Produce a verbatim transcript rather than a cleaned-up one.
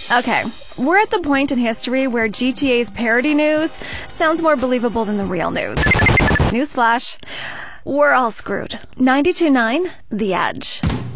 Okay, we're at the point in history where G T A's parody news sounds more believable than the real news. Newsflash, we're all screwed. ninety-two point nine The Edge.